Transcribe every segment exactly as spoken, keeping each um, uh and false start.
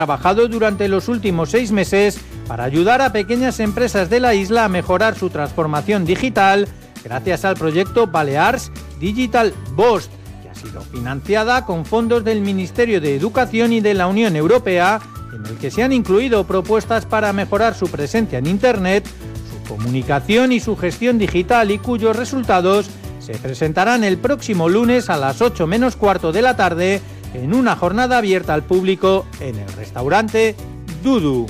trabajado durante los últimos seis meses para ayudar a pequeñas empresas de la isla a mejorar su transformación digital gracias al proyecto Balears Digital Boost, que ha sido financiada con fondos del Ministerio de Educación y de la Unión Europea, en el que se han incluido propuestas para mejorar su presencia en Internet, su comunicación y su gestión digital, y cuyos resultados se presentarán el próximo lunes a las ocho menos cuarto de la tarde en una jornada abierta al público en el restaurante Dudu.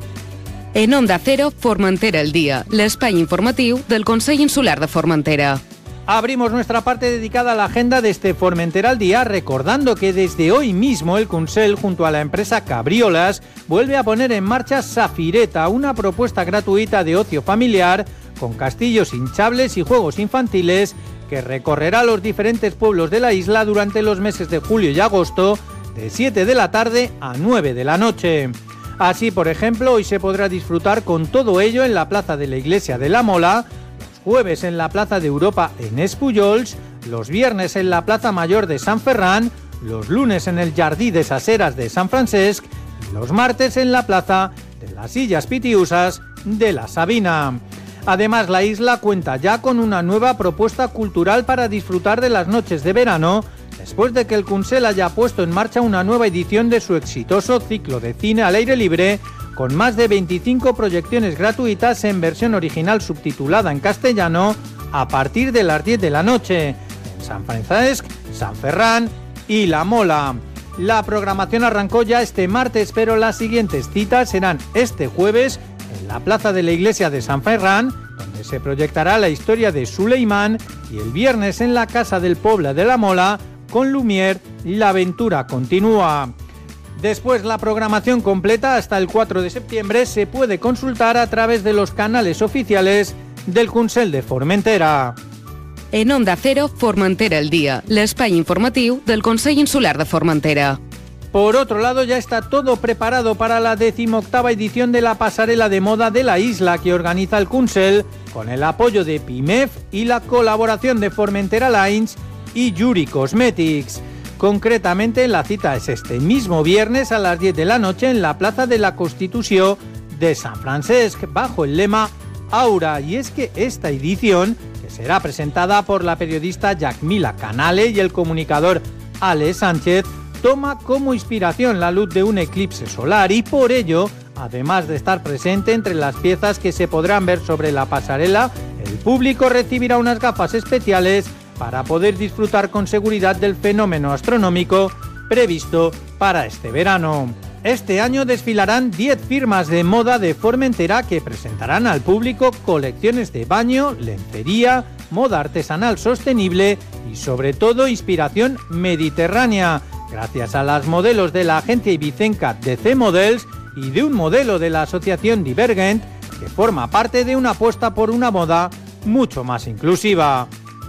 En Onda Cero, Formentera al Dia, l'espai informatiu del Consell Insular de Formentera. Abrimos nuestra parte dedicada a la agenda de este Formentera al Día, recordando que desde hoy mismo el Consell, junto a la empresa Cabriolas, vuelve a poner en marcha Safireta, una propuesta gratuita de ocio familiar con castillos hinchables y juegos infantiles que recorrerá los diferentes pueblos de la isla durante los meses de julio y agosto, de siete de la tarde a nueve de la noche. Así, por ejemplo, hoy se podrá disfrutar con todo ello en la plaza de la Iglesia de la Mola, los jueves en la Plaza de Europa en Espullols, los viernes en la Plaza Mayor de San Ferran, los lunes en el Jardí de Saseras de San Francesc y los martes en la Plaza de las Illas Pitiusas de la Sabina. Además, la isla cuenta ya con una nueva propuesta cultural para disfrutar de las noches de verano, después de que el Consell haya puesto en marcha una nueva edición de su exitoso ciclo de cine al aire libre, con más de veinticinco proyecciones gratuitas en versión original subtitulada en castellano a partir de las diez de la noche, en San Francesc, San Ferran y La Mola. La programación arrancó ya este martes, pero las siguientes citas serán este jueves en la Plaza de la Iglesia de San Ferran, donde se proyectará la historia de Suleimán, y el viernes en la Casa del Poble de La Mola, con Lumière, la aventura continúa. Después, la programación completa hasta el cuatro de septiembre se puede consultar a través de los canales oficiales del Consell de Formentera. En Onda Cero, Formentera al Dia, l'espai informatiu del Consell Insular de Formentera. Por otro lado, ya está todo preparado para la decimoctava edición de la pasarela de moda de la isla que organiza el Consell, con el apoyo de PIMEF y la colaboración de Formentera Lines y Yuri Cosmetics. Concretamente, la cita es este mismo viernes a las diez de la noche en la Plaza de la Constitució de San Francesc, bajo el lema Aura. Y es que esta edición, que será presentada por la periodista Yacmila Canale y el comunicador Ale Sánchez, toma como inspiración la luz de un eclipse solar, y por ello, además de estar presente entre las piezas que se podrán ver sobre la pasarela, el público recibirá unas gafas especiales para poder disfrutar con seguridad del fenómeno astronómico previsto para este verano. Este año desfilarán diez firmas de moda de Formentera que presentarán al público colecciones de baño, lencería, moda artesanal sostenible y sobre todo inspiración mediterránea, gracias a las modelos de la agencia ibicenca D C Models y de un modelo de la asociación Divergent, que forma parte de una apuesta por una moda mucho más inclusiva.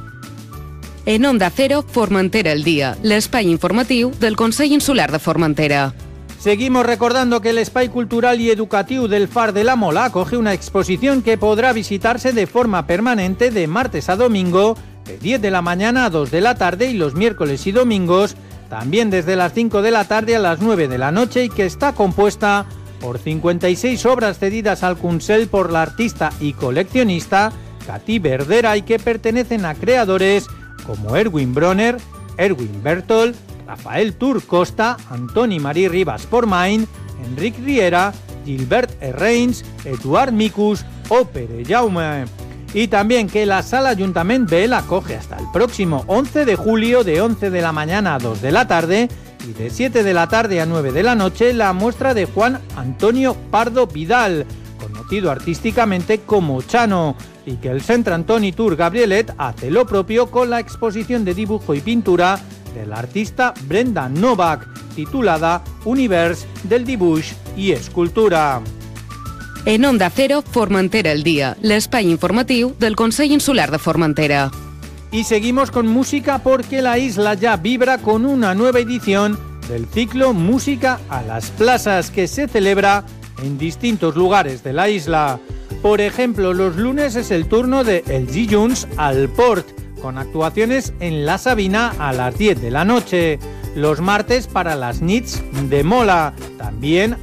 En Onda Cero, Formentera al Dia, l'espai informatiu del Consell Insular de Formentera. Seguimos recordando que el espai cultural y educativo del Far de la Mola acoge una exposición que podrá visitarse de forma permanente de martes a domingo, de diez de la mañana a dos de la tarde, y los miércoles y domingos también desde las cinco de la tarde a las nueve de la noche, y que está compuesta por cincuenta y seis obras cedidas al Consell por la artista y coleccionista Katy Verdera, y que pertenecen a creadores como Erwin Bronner, Erwin Bertol, Rafael Tur Costa, Antoni Marí Ribas Pormain, Enric Riera, Gilbert Herreins, Eduard Micus o Pere Jaume. Y también que la Sala Ayuntament Bell acoge hasta el próximo once de julio, de once de la mañana a dos de la tarde y de siete de la tarde a nueve de la noche, la muestra de Juan Antonio Pardo Vidal, conocido artísticamente como Chano, y que el Centre Antoni Tur Gabrielet hace lo propio con la exposición de dibujo y pintura del artista Brenda Novak, titulada Univers del Dibuix i Escultura. En Onda Cero, Formentera al Dia, l'espai informatiu del Consell Insular de Formentera. Y seguimos con música, porque la isla ya vibra con una nueva edición del ciclo Música a las Plazas, que se celebra en distintos lugares de la isla. Por ejemplo, los lunes es el turno de El Dilluns al Port, con actuaciones en La Sabina a las diez de la noche. los martes para las nits de mola. También